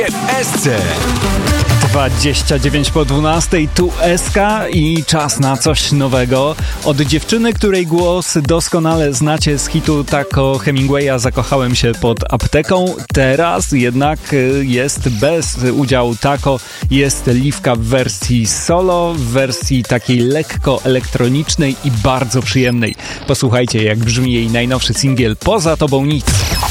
SC 29 po 12, tu SK i czas na coś nowego. Od dziewczyny, której głos doskonale znacie z hitu Taco Hemingwaya Zakochałem się pod apteką. Teraz jednak jest bez udziału Taco, jest Liwka w wersji solo, w wersji takiej lekko elektronicznej i bardzo przyjemnej. Posłuchajcie, jak brzmi jej najnowszy singiel Poza tobą nic.